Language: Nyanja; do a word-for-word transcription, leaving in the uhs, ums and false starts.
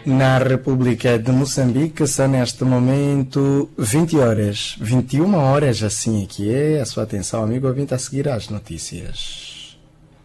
Na República de Moçambique são neste momento vinte horas, vinte e uma horas, assim aqui é. A sua atenção, amigo ouvinte, a seguir às notícias.